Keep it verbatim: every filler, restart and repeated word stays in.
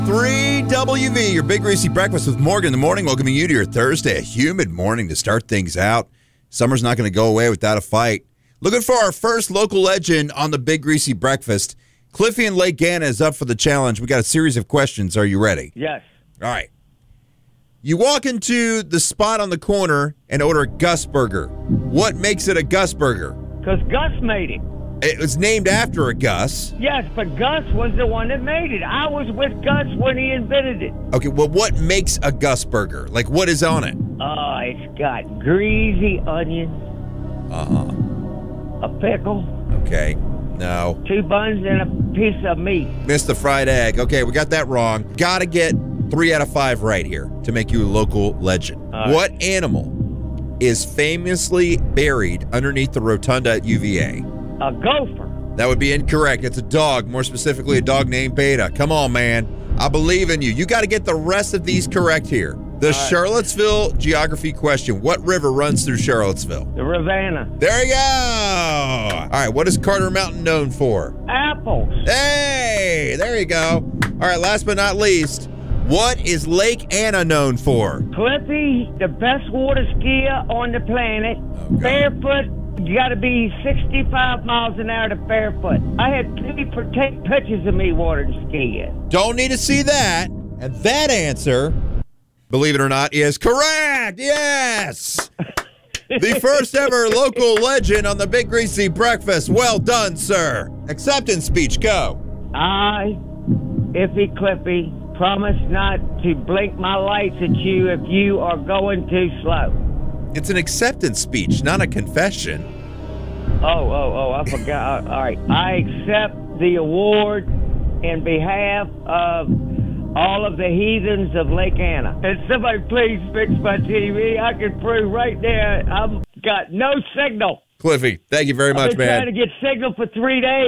three W V, your Big Greasy Breakfast with Morgan in the morning. Welcoming you to your Thursday, a humid morning to start things out. Summer's not going to go away without a fight. Looking for our first local legend on the Big Greasy Breakfast. Cliffy in Lake Anna is up for the challenge. We got a series of questions. Are you ready? Yes. All right. You walk into the spot on the corner and order a Gus Burger. What makes it a Gus Burger? Because Gus made it. It was named after a Gus. Yes, but Gus was the one that made it. I was with Gus when he invented it. Okay, well, what makes a Gus Burger? Like, what is on it? Oh, it's got greasy onions, Uh-huh. a pickle, Okay, no. two buns, and a piece of meat. Missed the fried egg. Okay, we got that wrong. Got to get three out of five right here to make you a local legend. All right. What animal is famously buried underneath the rotunda at U V A? A gopher. That would be incorrect. It's a dog, more specifically a dog named Beta. Come on, man. I believe in you. You got to get the rest of these correct here. The right. Charlottesville geography question. What river runs through Charlottesville? The Ravenna. There you go. All right, what is Carter Mountain known for? Apples. Hey, there you go. All right, last but not least, what is Lake Anna known for? Cliffy, the best water skier on the planet. Okay. Barefoot. You got to be sixty-five miles an hour to barefoot. I had people take pictures of me water skiing. Don't need to see that. And that answer, believe it or not, is correct. Yes. The first ever local legend on the Big Greasy Breakfast. Well done, sir. Acceptance speech, go. I, Iffy Cliffy, promise not to blink my lights at you if you are going too slow. It's an acceptance speech, not a confession. Oh, oh, oh, I forgot. All right. I accept the award in behalf of all of the heathens of Lake Anna. And somebody please fix my T V. I can prove right there I've got no signal. Cliffy, thank you very much, I've been man. trying to get signal for three days.